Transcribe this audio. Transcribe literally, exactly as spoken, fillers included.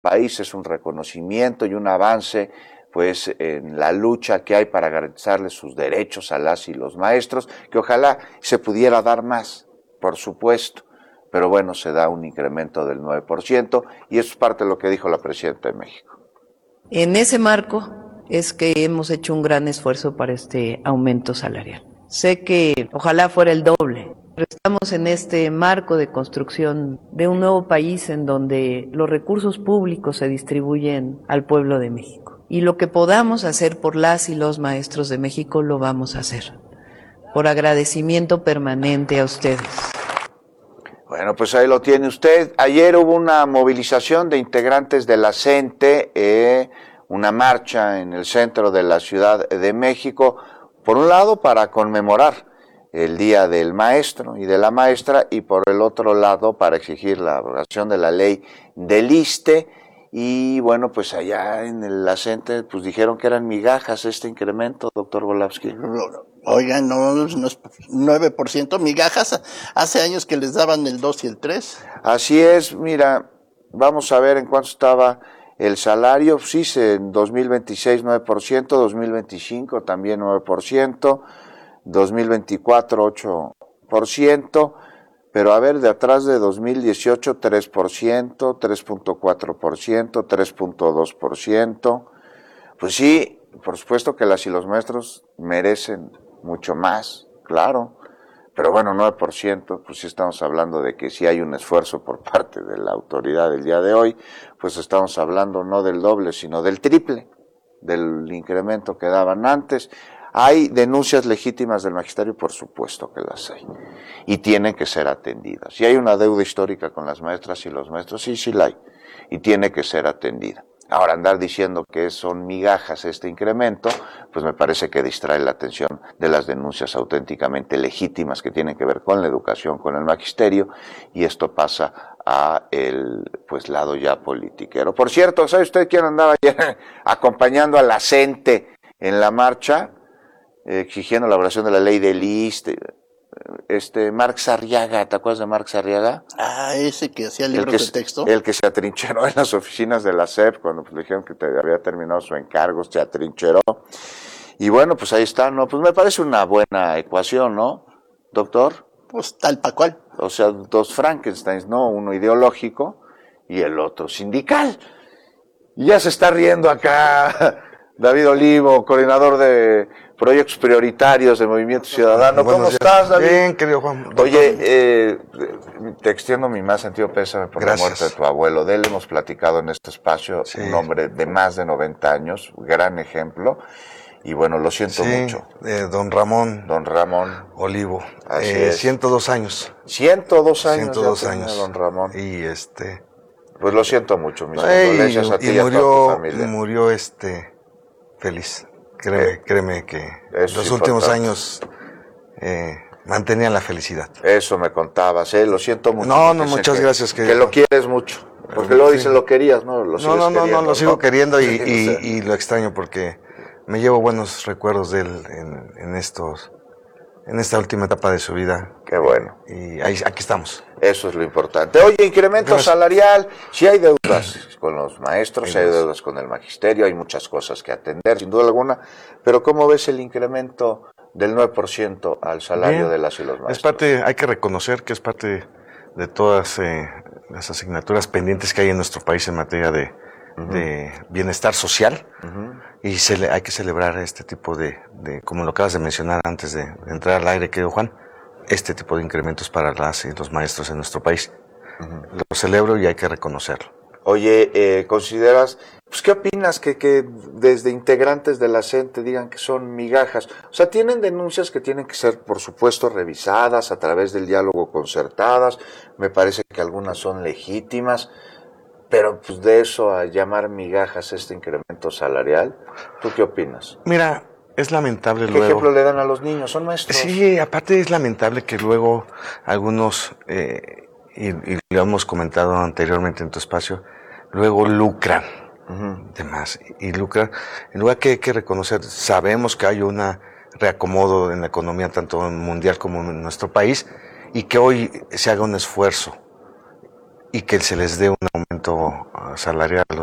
país, es un reconocimiento y un avance pues en la lucha que hay para garantizarles sus derechos a las y los maestros, que ojalá se pudiera dar más, por supuesto, pero bueno, se da un incremento del nueve por ciento y eso es parte de lo que dijo la presidenta de México. En ese marco es que hemos hecho un gran esfuerzo para este aumento salarial. Sé que ojalá fuera el doble, pero estamos en este marco de construcción de un nuevo país en donde los recursos públicos se distribuyen al pueblo de México. Y lo que podamos hacer por las y los maestros de México lo vamos a hacer, por agradecimiento permanente a ustedes. Bueno, pues ahí lo tiene usted. Ayer hubo una movilización de integrantes de la CENTE, eh, una marcha en el centro de la Ciudad de México, por un lado para conmemorar el Día del Maestro y de la Maestra, y por el otro lado para exigir la abrogación de la ley del ISSSTE. Y bueno, pues allá en la CENTE pues dijeron que eran migajas este incremento, doctor Volapsky. Oigan, no, no es nueve por ciento migajas, hace años que les daban el dos y el tres. Así es, mira, vamos a ver en cuánto estaba el salario. Sí, en dos mil veintiséis nueve por ciento, dos mil veinticinco también nueve por ciento, dos mil veinticuatro ocho por ciento, pero a ver, de atrás de dos mil dieciocho tres por ciento, tres punto cuatro por ciento, tres punto dos por ciento. Pues sí, por supuesto que las y los maestros merecen mucho más, claro, pero bueno, nueve por ciento, pues sí estamos hablando de que si hay un esfuerzo por parte de la autoridad del día de hoy, pues estamos hablando no del doble, sino del triple del incremento que daban antes. ¿Hay denuncias legítimas del magisterio? Por supuesto que las hay, y tienen que ser atendidas. Si hay una deuda histórica con las maestras y los maestros, sí, sí la hay, y tiene que ser atendida. Ahora, andar diciendo que son migajas este incremento, pues me parece que distrae la atención de las denuncias auténticamente legítimas que tienen que ver con la educación, con el magisterio, y esto pasa a el pues lado ya politiquero. Por cierto, ¿sabe usted quién andaba ayer acompañando a la CENTE en la marcha, eh, exigiendo la abrogación de la ley del ISSSTE? Este, Marx Arriaga, ¿te acuerdas de Marx Arriaga? Ah, ese que hacía libros que, de texto. El que se atrincheró en las oficinas de la S E P cuando pues, le dijeron que te había terminado su encargo, se atrincheró. Y bueno, pues ahí está, ¿no? Pues me parece una buena ecuación, ¿no, doctor? Pues tal pa' cual. O sea, dos Frankensteins, ¿no? Uno ideológico y el otro sindical. Y ya se está riendo acá David Olivo, coordinador de proyectos prioritarios del Movimiento Ciudadano. ¿Cómo estás, David? Bien, querido Juan. Doctor. Oye, eh, te extiendo mi más sentido pésame por Gracias. La muerte de tu abuelo. De él hemos platicado en este espacio, sí. Un hombre de más de noventa años, gran ejemplo. Y bueno, lo siento sí, mucho. Eh, don Ramón. Don Ramón. Olivo. Así eh, es. ciento dos años. ciento dos años. ciento dos años. Don Ramón. Y este... Pues lo siento mucho, mis Ey, condolencias a ti y, y murió, a toda tu familia. murió este... feliz. Créeme, eh, créeme que los últimos importante. años eh, mantenían la felicidad. Eso me contabas, ¿eh? Lo siento mucho. No, no, muchas que, gracias. Que, que lo quieres mucho. Porque luego sí. dices lo querías, ¿no? Lo no, no, no, queriendo, no, lo sigo ¿no? queriendo y, y, y lo extraño porque me llevo buenos recuerdos de él en, en estos, en esta última etapa de su vida. Qué bueno. Y ahí, aquí estamos. Eso es lo importante. Oye, incremento Gracias. salarial, si hay deudas con los maestros, si hay deudas con el magisterio, hay muchas cosas que atender, sin duda alguna, pero ¿cómo ves el incremento del nueve por ciento al salario Bien. de las y los maestros? Es parte, hay que reconocer que es parte de todas eh, las asignaturas pendientes que hay en nuestro país en materia de, uh-huh. de bienestar social, uh-huh. y se le, hay que celebrar este tipo de, de, como lo acabas de mencionar antes de, de entrar al aire, querido Juan, este tipo de incrementos para las y los maestros en nuestro país. Uh-huh. Lo celebro y hay que reconocerlo. Oye, eh, ¿consideras, pues qué opinas que, que desde integrantes de la CENTE digan que son migajas? O sea, tienen denuncias que tienen que ser, por supuesto, revisadas a través del diálogo concertadas, me parece que algunas son legítimas, pero pues de eso a llamar migajas este incremento salarial, ¿tú qué opinas? Mira, es lamentable ¿Qué luego... ¿Qué ejemplo le dan a los niños? Son maestros. Sí, aparte es lamentable que luego algunos, eh, y, y lo hemos comentado anteriormente en tu espacio, luego lucran uh-huh. de más. Y lucran, en lugar que hay que reconocer, sabemos que hay un reacomodo en la economía tanto mundial como en nuestro país, y que hoy se haga un esfuerzo y que se les dé un aumento salarial